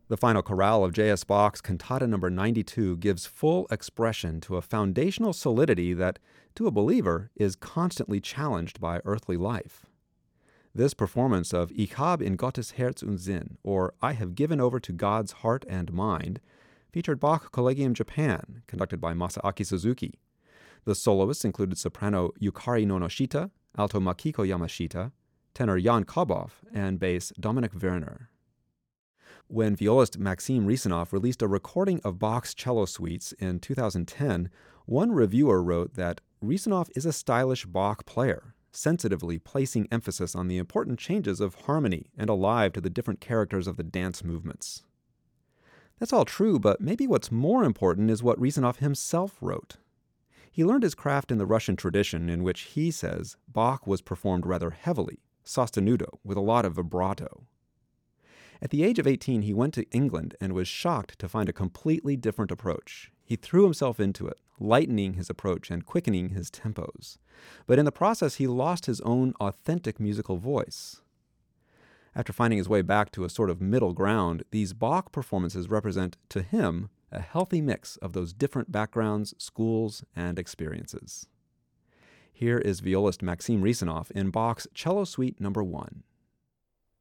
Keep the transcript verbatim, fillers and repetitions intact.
The final chorale of J S. Bach's Cantata number ninety-two gives full expression to a foundational solidity that, to a believer, is constantly challenged by earthly life. This performance of Ich hab in Gottes Herz und Sinn, or I have given over to God's heart and mind, featured Bach Collegium Japan, conducted by Masaaki Suzuki. The soloists included soprano Yukari Nonoshita, alto Makiko Yamashita, tenor Jan Kobov, and bass Dominik Werner. When violist Maxim Risanov released a recording of Bach's cello suites in two thousand ten, one reviewer wrote that Risanov is a stylish Bach player, sensitively placing emphasis on the important changes of harmony and alive to the different characters of the dance movements. That's all true, but maybe what's more important is what Risanov himself wrote. He learned his craft in the Russian tradition, in which he says Bach was performed rather heavily, sostenuto, with a lot of vibrato. At the age of eighteen, he went to England and was shocked to find a completely different approach. He threw himself into it, lightening his approach and quickening his tempos. But in the process, he lost his own authentic musical voice. After finding his way back to a sort of middle ground, these Bach performances represent, to him, a healthy mix of those different backgrounds, schools, and experiences. Here is violist Maxim Risanov in Bach's Cello Suite number one.